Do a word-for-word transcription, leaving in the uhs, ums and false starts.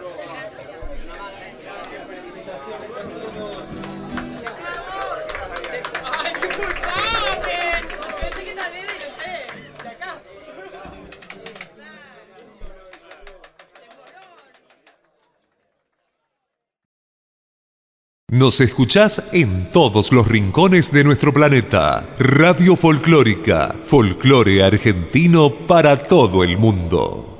Nos escuchás en todos los rincones de nuestro planeta. Radio Folclórica, folclore argentino para todo el mundo.